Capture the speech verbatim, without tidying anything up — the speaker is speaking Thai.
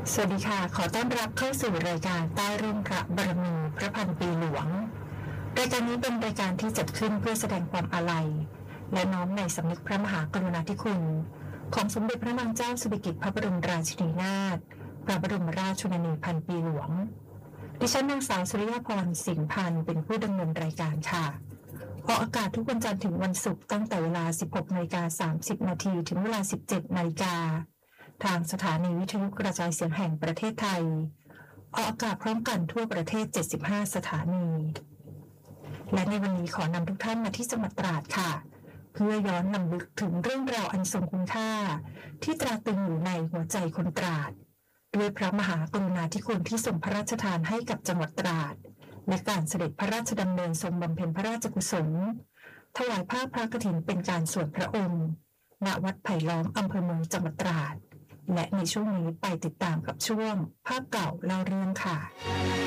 สวัสดีค่ะขอต้อนรับเข้าสู่รายการใต้ร่มพระบารมีพระพันปีหลวงรายการนี้เป็นรายการที่จัดขึ้นเพื่อแสดงความอาลัยและน้อมในสำนึกพระมหากรุณาธิคุณของสมเด็จพระนางเจ้าสิริกิติ์พระบรมราชินีนาถพระบรมราชชนนีพันปีหลวงดิฉันนางสาวสุริยาภรณ์สิงห์พันธ์เป็นผู้ดำเนินรายการค่ะออกอากาศทุกวันจันทร์ถึงวันศุกร์ตั้งแต่เวลา สิบหกนาฬิกาสามสิบนาที ถึงเวลา สิบเจ็ดนาฬิกาทางสถานีวิทยุกระจายเสียงแห่งประเทศไทยออกอากาศพร้อมกันทั่วประเทศเจ็ดสิบห้าสถานีและในวันนี้ขอนำทุกท่านมาที่จังหวัดตราดค่ะเพื่อย้อนนำลึกถึงเรื่องราวอันทรงคุณค่าที่ตราตรึงอยู่ในหัวใจคนตราดด้วยพระมหากรุณาธิคุณที่ทรงพระราชทานให้กับจังหวัดตราดและการเสด็จพระราชดำเนินทรงบำเพ็ญพระราชกุศลถวายผ้าพระกฐินเป็นการส่วนพระองค์ณวัดไผ่ล้อมอำเภอเมืองจังหวัดตราดและในช่วงนี้ไปติดตามกับช่วงภาพเก่าเล่าเรื่องค่ะ